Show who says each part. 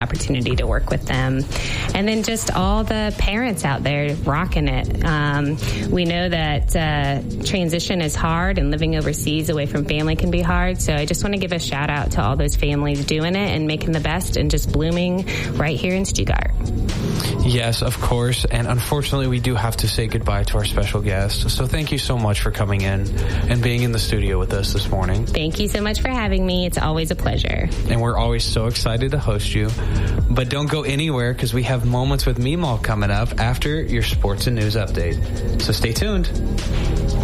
Speaker 1: opportunity to work with them. And then just all the parents out there rocking it. We know that transition is hard and living overseas away from family can be hard. So I just want to give a shout out to all those families doing it and making the best and just blooming right here in Stuttgart.
Speaker 2: Yes, of course. And unfortunately, we do have to say goodbye to our special guest. So thank you so much for coming in and being in the studio with us this morning.
Speaker 1: Thank you so much for having me. It's always a pleasure.
Speaker 2: And we're always so excited to host you. But don't go anywhere because we have Moments with Meemaw coming up after your sports and news update. So stay tuned.